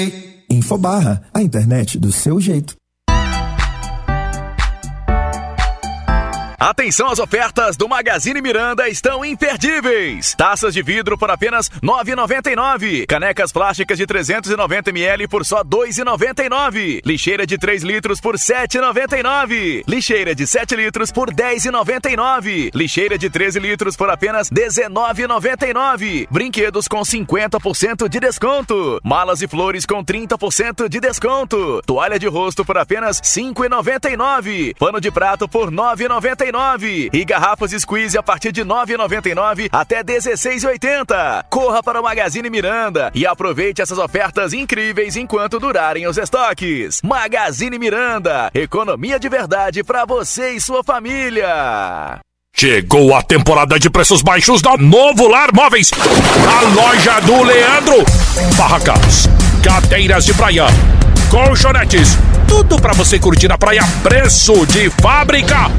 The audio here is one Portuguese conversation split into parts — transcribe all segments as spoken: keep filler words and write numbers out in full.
Infobarra, a internet do seu jeito. Atenção, as ofertas do Magazine Miranda estão imperdíveis. Taças de vidro por apenas nove reais e noventa e nove centavos. Canecas plásticas de trezentos e noventa mililitros por só dois reais e noventa e nove centavos. Lixeira de três litros por sete reais e noventa e nove centavos. Lixeira de sete litros por dez reais e noventa e nove centavos. Lixeira de treze litros por apenas dezenove reais e noventa e nove centavos. Brinquedos com cinquenta por cento de desconto. Malas e flores com trinta por cento de desconto. Toalha de rosto por apenas cinco reais e noventa e nove centavos. Pano de prato por nove reais e noventa e nove centavos. E garrafas Squeeze a partir de nove reais e noventa e nove centavos até dezesseis reais e oitenta centavos. Corra para o Magazine Miranda e aproveite essas ofertas incríveis enquanto durarem os estoques. Magazine Miranda, economia de verdade para você e sua família. Chegou a temporada de preços baixos da Novo Lar Móveis, a loja do Leandro. Barracas, cadeiras de praia, colchonetes, tudo para você curtir na praia, preço de fábrica.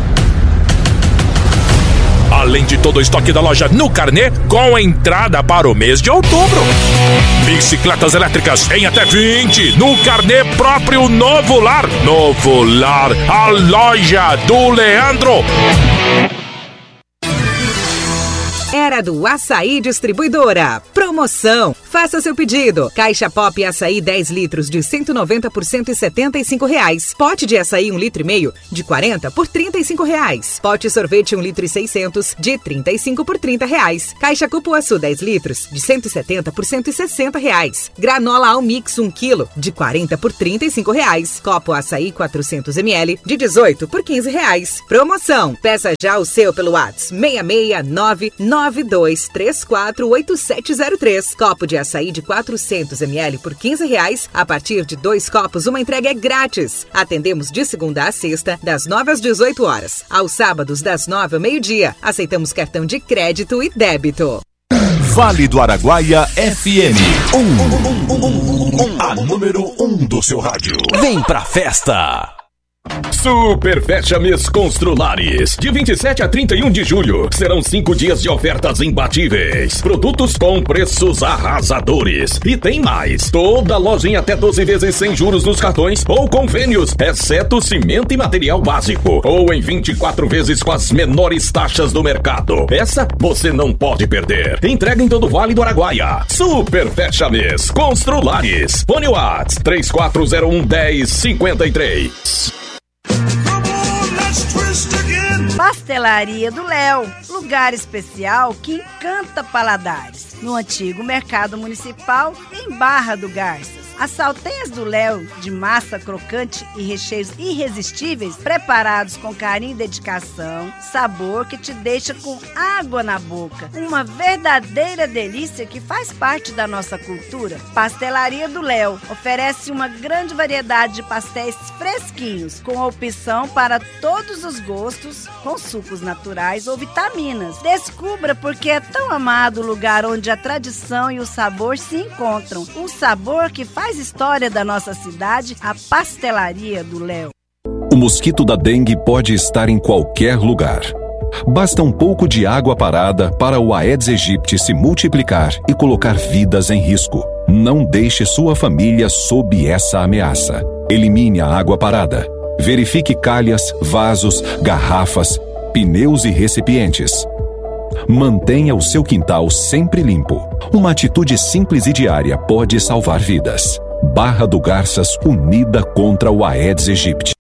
Além de todo o estoque da loja no carnê, com entrada para o mês de outubro. Bicicletas elétricas em até vinte no carnê próprio Novo Lar. Novo Lar, a loja do Leandro. Era do Açaí Distribuidora. Promoção. Faça seu pedido. Caixa Pop Açaí dez litros de cento e noventa por cento e setenta e cinco reais. Pote de açaí um litro e meio de quarenta por trinta e cinco reais. Pote sorvete um litro e seiscentos de trinta e cinco por trinta reais. Caixa Cupuaçu dez litros de cento e setenta por cento e sessenta reais. Granola Almix um quilo de quarenta por trinta e cinco reais. Copo Açaí quatrocentos mililitros de dezoito por quinze reais. Promoção. Peça já o seu pelo WhatsApp seis seis nove nove dois três quatro oito sete zero três. Copo de açaí de quatrocentos mililitros por quinze reais. A partir de dois copos, uma entrega é grátis. Atendemos de segunda a sexta, das nove às dezoito horas. Aos sábados, das nove ao meio-dia. Aceitamos cartão de crédito e débito. Vale do Araguaia F M. Um, um, um, um, um, a número um do seu rádio. Vem pra festa! Super Fecha Mês Construlares. De vinte e sete a trinta e um de julho, serão cinco dias de ofertas imbatíveis. Produtos com preços arrasadores. E tem mais. Toda loja em até doze vezes sem juros nos cartões ou convênios, exceto cimento e material básico. Ou em vinte e quatro vezes com as menores taxas do mercado. Essa você não pode perder. Entrega em todo o Vale do Araguaia. Super Fecha Mês Construlares. Fone Whats três quatro zero um um zero cinco três. Pastelaria do Léo, lugar especial que encanta paladares. No antigo Mercado Municipal, em Barra do Garças. As salteias do Léo, de massa crocante e recheios irresistíveis, preparados com carinho e dedicação, sabor que te deixa com água na boca. Uma verdadeira delícia que faz parte da nossa cultura. Pastelaria do Léo oferece uma grande variedade de pastéis fresquinhos, com opção para todos os gostos, com sucos naturais ou vitaminas. Descubra porque é tão amado o lugar onde a tradição e o sabor se encontram. Um sabor que faz história da nossa cidade, a Pastelaria do Léo. O mosquito da dengue pode estar em qualquer lugar. Basta um pouco de água parada para o Aedes aegypti se multiplicar e colocar vidas em risco. Não deixe sua família sob essa ameaça. Elimine a água parada. Verifique calhas, vasos, garrafas, pneus e recipientes. Mantenha o seu quintal sempre limpo. Uma atitude simples e diária pode salvar vidas. Barra do Garças, unida contra o Aedes aegypti.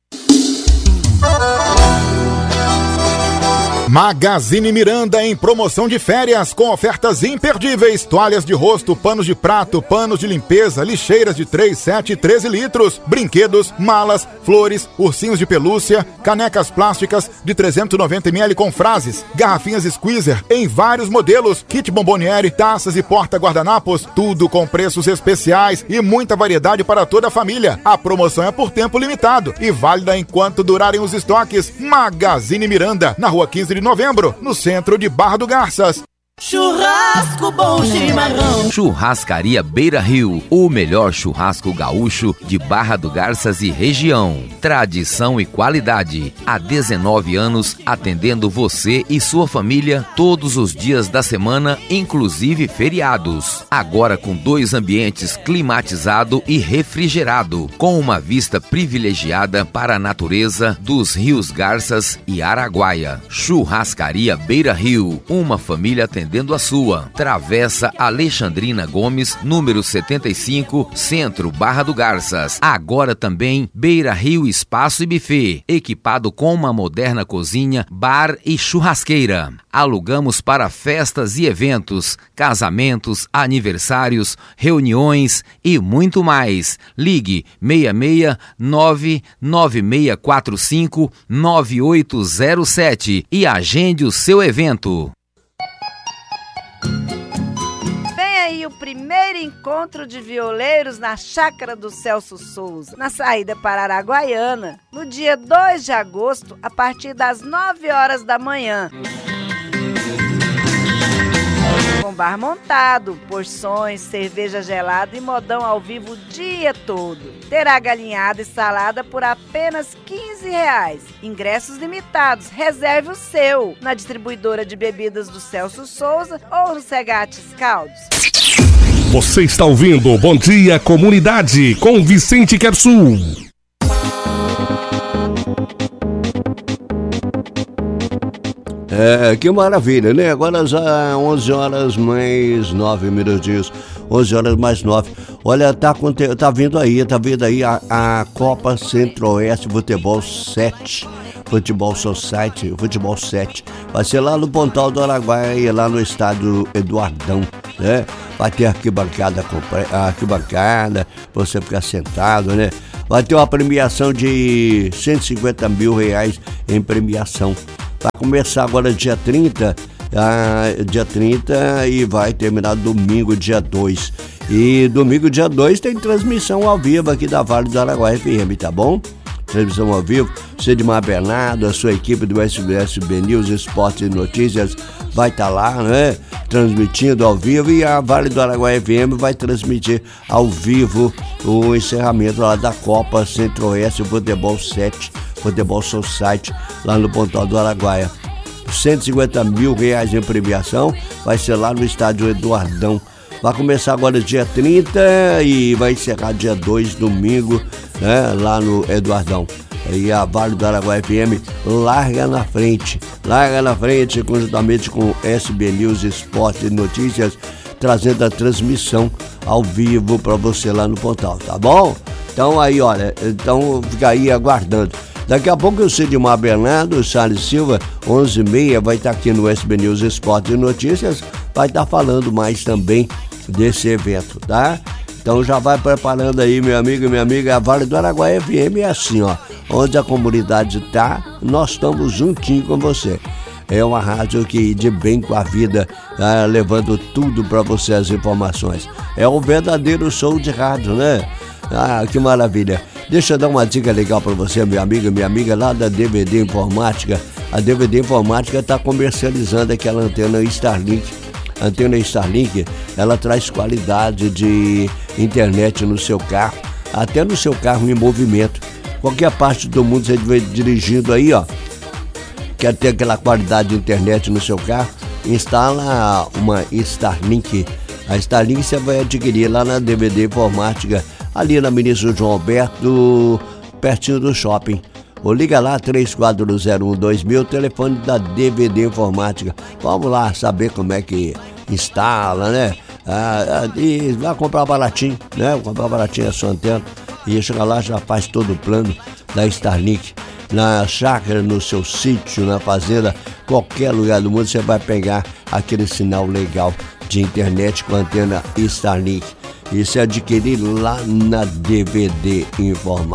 Magazine Miranda em promoção de férias com ofertas imperdíveis. Toalhas de rosto, panos de prato, panos de limpeza, lixeiras de três, sete e treze litros, brinquedos, malas, flores, ursinhos de pelúcia, canecas plásticas de trezentos e noventa mililitros com frases, garrafinhas Squeezer em vários modelos, kit bomboniere, taças e porta-guardanapos, tudo com preços especiais e muita variedade para toda a família. A promoção é por tempo limitado e válida enquanto durarem os estoques. Magazine Miranda, na rua quinze de novembro, no centro de Barra do Garças. Churrasco Bom Chimarrão. Churrascaria Beira Rio, o melhor churrasco gaúcho de Barra do Garças e região. Tradição e qualidade. Há dezenove anos atendendo você e sua família todos os dias da semana, inclusive feriados. Agora com dois ambientes climatizado e refrigerado, com uma vista privilegiada para a natureza dos rios Garças e Araguaia. Churrascaria Beira Rio, uma família atendendo Atendendo a sua. Travessa Alexandrina Gomes, número setenta e cinco, Centro, Barra do Garças. Agora também Beira Rio Espaço e Buffet, equipado com uma moderna cozinha, bar e churrasqueira. Alugamos para festas e eventos, casamentos, aniversários, reuniões e muito mais. Ligue seis seis nove nove seis quatro cinco nove oito zero sete e agende o seu evento. Vem aí o primeiro encontro de violeiros na Chácara do Celso Souza, na saída para Araguaiana, no dia dois de agosto, a partir das nove horas da manhã. Com bar montado, porções, cerveja gelada e modão ao vivo o dia todo. Terá galinhada e salada por apenas quinze reais. Ingressos limitados. Reserve o seu na distribuidora de bebidas do Celso Souza ou no Segates Caldos. Você está ouvindo Bom Dia Comunidade com Vicente Quersul. É, que maravilha, né? Agora já onze horas mais nove minutos, onze horas mais nove. Olha, tá, tá vindo aí, tá vindo aí a, a Copa Centro-Oeste Futebol sete, Futebol Society, Futebol sete. Vai ser lá no Pontal do Araguaia, lá no estádio Eduardão, né? Vai ter arquibancada, arquibancada, pra você ficar sentado, né? Vai ter uma premiação de cento e cinquenta mil reais em premiação. Vai começar agora dia trinta, ah, dia trinta e vai terminar domingo, dia dois. E domingo, dia dois, tem transmissão ao vivo aqui da Vale do Araguaia F M, tá bom? Transmissão ao vivo, Cedmar Bernardo, a sua equipe do S B News Esporte e Notícias vai estar tá lá, né? Transmitindo ao vivo, e a Vale do Araguaia F M vai transmitir ao vivo o encerramento lá da Copa Centro-Oeste Futebol sete, Futebol Society, lá no Pontal do Araguaia. cento e cinquenta mil reais em premiação, vai ser lá no estádio Eduardão. Vai começar agora dia trinta e vai encerrar dia dois, domingo, né, lá no Eduardão. E a Vale do Araguaia F M larga na frente, larga na frente, conjuntamente com S B News Esporte e Notícias, trazendo a transmissão ao vivo para você lá no Pontal, tá bom? Então aí, olha, então fica aí aguardando. Daqui a pouco o Cedmar Bernardo, o Salles Silva, onze e meia, vai estar aqui no S B News Esporte e Notícias, vai estar falando mais também desse evento, tá? Então já vai preparando aí, meu amigo e minha amiga. A Vale do Araguaia F M é assim, ó, onde a comunidade tá, nós estamos juntinho com você. É uma rádio que de bem com a vida, tá, levando tudo para você, as informações. É um verdadeiro show de rádio, né? Ah, que maravilha. Deixa eu dar uma dica legal para você, meu amigo e minha amiga, lá da D V D Informática. A D V D Informática está comercializando aquela antena Starlink. A antena Starlink, ela traz qualidade de internet no seu carro, até no seu carro em movimento. Qualquer parte do mundo você estiver dirigindo aí, ó, quer ter aquela qualidade de internet no seu carro, instala uma Starlink. A Starlink você vai adquirir lá na D V D Informática, ali na Ministro João Alberto, pertinho do shopping. Ou liga lá, três quatro zero um dois mil, telefone da D V D Informática. Vamos lá saber como é que instala, né? Ah, e vai comprar baratinho, né? Comprar baratinho a sua antena. E chega lá, já faz todo o plano da Starlink. Na chácara, no seu sítio, na fazenda, qualquer lugar do mundo, você vai pegar aquele sinal legal de internet com a antena Starlink. E se adquirir lá na D V D Informática.